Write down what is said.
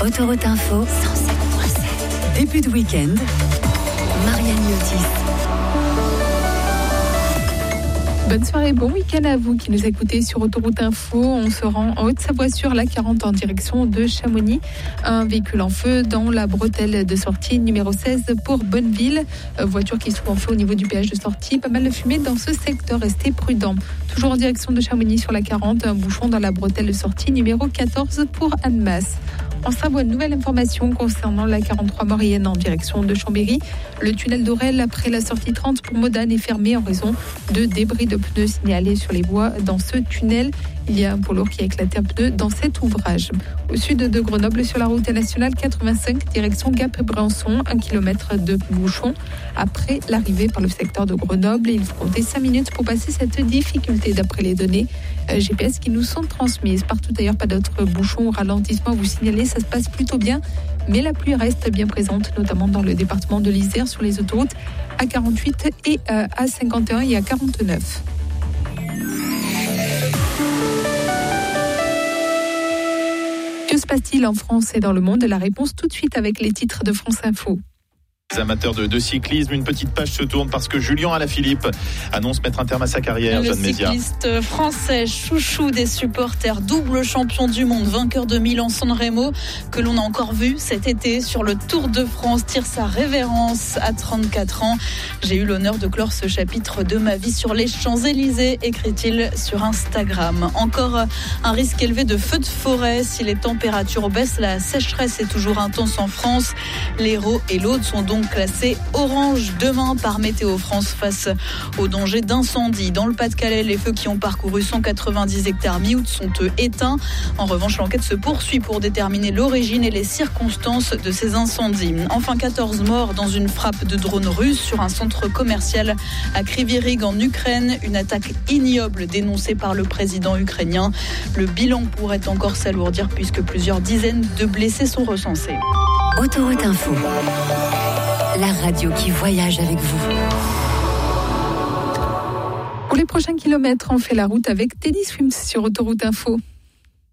Autoroute Info 107.7. Début de week-end, Marianne Miotis. Bonne soirée, bon week-end à vous qui nous écoutez sur Autoroute Info. On se rend en Haute-Savoie sur la 40 en direction de Chamonix. Un véhicule en feu dans la bretelle de sortie numéro 16 pour Bonneville. Voiture qui se trouve en feu au niveau du péage de sortie. Pas mal de fumée dans ce secteur, restez prudents. Toujours en direction de Chamonix sur la 40, un bouchon dans la bretelle de sortie numéro 14 pour Annemasse. En Savoie, une nouvelle information concernant la 43 Maurienne en direction de Chambéry. Le tunnel d'Aurel après la sortie 30 pour Modane est fermé en raison de débris de pneus signalés sur les voies dans ce tunnel. Il y a un poids lourd qui a éclaté un pneu dans cet ouvrage. Au sud de Grenoble, sur la route nationale 85, direction Gap-Briançon, 1 km de bouchon. Après l'arrivée par le secteur de Grenoble, il faut compter 5 minutes pour passer cette difficulté d'après les données GPS qui nous sont transmises. Partout ailleurs, pas d'autres bouchons ou ralentissements à vous signaler, ça se passe plutôt bien. Mais la pluie reste bien présente, notamment dans le département de l'Isère, sur les autoroutes A48 et A51 et A49. Que se passe-t-il en France et dans le monde? La réponse tout de suite avec les titres de France Info. Les amateurs de cyclisme, une petite page se tourne parce que Julien Alaphilippe annonce mettre un terme à sa carrière. Le cycliste français, chouchou des supporters, double champion du monde, vainqueur de Milan-San Remo, que l'on a encore vu cet été sur le Tour de France, tire sa révérence à 34 ans. J'ai eu l'honneur de clore ce chapitre de ma vie sur les Champs-Élysées, écrit-il sur Instagram. Encore un risque élevé de feux de forêt. Si les températures baissent, la sécheresse est toujours intense en France. L'Hérault et l'Aude sont donc classés orange demain par Météo France face au danger d'incendie. Dans le Pas-de-Calais, les feux qui ont parcouru 190 hectares mi-août sont éteints. En revanche, l'enquête se poursuit pour déterminer l'origine et les circonstances de ces incendies. Enfin, 14 morts dans une frappe de drone russe sur un centre commercial à Kryvyi Rih en Ukraine. Une attaque ignoble dénoncée par le président ukrainien. Le bilan pourrait encore s'alourdir puisque plusieurs dizaines de blessés sont recensés. Autoroute Info, la radio qui voyage avec vous. Pour les prochains kilomètres, on fait la route avec Teddy Swims sur Autoroute Info.